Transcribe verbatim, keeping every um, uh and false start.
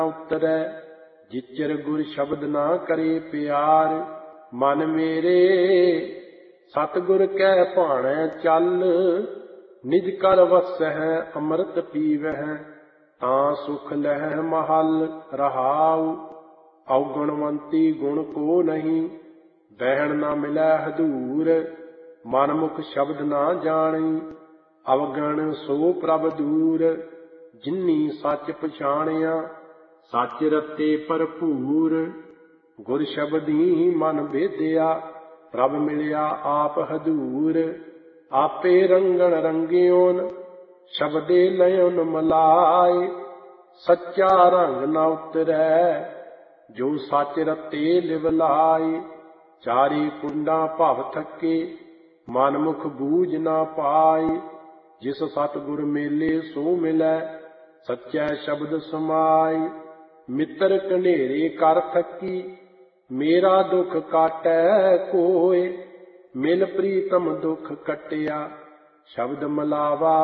ਉਤਰੈ। ਜਿਚਰ ਗੁਰ ਸ਼ਬਦ ਨਾ ਕਰੇ ਪਿਆਰ, ਮਨ ਮੇਰੇ ਸਤਿਗੁਰ ਕੈ ਭਾਣੈ ਚੱਲ। ਨਿਜ ਕਰ ਵਸਹਿ ਅੰਮ੍ਰਿਤ ਪੀਵਹਿ, ਤਾਂ ਸੁਖ ਲਹਿ ਮਹਲ ਰਹਾਉ। ਔਗੁਣਵੰਤੀ ਗੁਣ ਕੋ ਨਹੀਂ, ਬਹਿਣ ਨਾ ਮਿਲੈ ਹਦੂਰ। ਮਨ ਮੁਖ ਸ਼ਬਦ ਨਾ ਜਾਣੀ, ਅਵਗਣ ਸੋ ਪ੍ਰਭ ਦੂਰ। ਜਿਨੀ ਸੱਚ ਪਛਾਣਿਆ, ਸੱਚ ਰਤੇ ਭਰਪੂਰ। ਗੁਰ ਸ਼ਬਦੀ ਮਨ ਭੇਦਿਆ, ਪ੍ਰਭ ਮਿਲਿਆ ਆਪ ਹਦੂਰ। ਆਪੇ ਰੰਗਣ ਰੰਗਿਓਨ, ਸ਼ਬਦੇ ਲਇਓਨ ਮਲਾਏ। ਸੱਚਾ ਰੰਗ ਨਾ ਉਤਰੈ, ਜੋ ਸੱਚ ਰਤੇ ਲਿਵ ਲਾਏ। ਚਾਰੇ ਕੁੰਡਾਂ ਭਵ ਥਕੇ, ਮਨ ਮੁਖ ਬੂਝ ਨਾ ਪਾਏ। ਜਿਸ ਸਤਿਗੁਰ ਮੇਲੇ ਸੋ ਮਿਲੈ, ਸੱਚੈ ਸ਼ਬਦ ਸਮਾਏ। ਮਿੱਤਰ ਕਨੇਰੇ ਕਰ ਥਕੀ, ਮੇਰਾ ਦੁਖ ਕਾਟੈ ਕੋਇ। ਮਿਲ ਪ੍ਰੀਤਮ ਦੁਖ ਕਟਿਆ, ਸ਼ਬਦ ਮਲਾਵਾ